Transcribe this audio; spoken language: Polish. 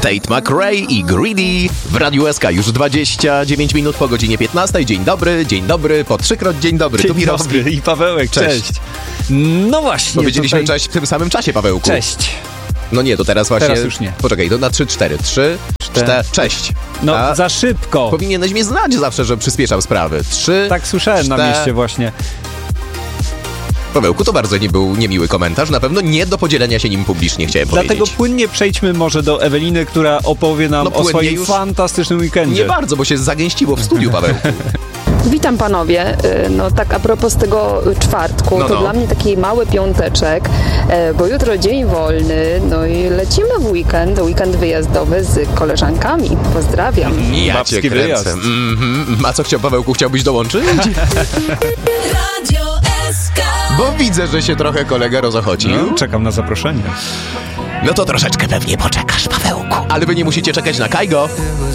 Tate McRae i Greedy w Radiu SK już 29 minut po godzinie 15. Dzień dobry, po trzykroć dzień dobry. Dzień tu Mirowski dobry i Pawełek, cześć. No właśnie. Powiedzieliśmy tutaj... cześć w tym samym czasie, Pawełku. Cześć. No nie, to teraz właśnie... Teraz już nie. Poczekaj, to na 3-4. 3, 4, cześć. No, za szybko. Powinieneś mnie znać zawsze, że przyspieszam sprawy. 3, Tak słyszałem 4... na mieście właśnie. Pawełku, to bardzo nie był niemiły komentarz, na pewno nie do podzielenia się nim publicznie, chciałem Dlatego powiedzieć. płynnie przejdźmy może do Eweliny, która opowie nam o swoim już fantastycznym weekendzie. Nie bardzo, bo się zagęściło w studiu, Pawełku. Witam panowie. No tak a propos tego czwartku, to dla mnie taki mały piąteczek, bo jutro dzień wolny, no i lecimy w weekend wyjazdowy z koleżankami. Pozdrawiam. Ja Babski cię kręcę. wyjazd. A co Pawełku, chciałbyś dołączyć? Radio SK. Bo widzę, że się trochę kolega rozochocił. No, czekam na zaproszenie. No to troszeczkę pewnie poczekasz, Pawełku. Ale wy nie musicie czekać na Kajgo.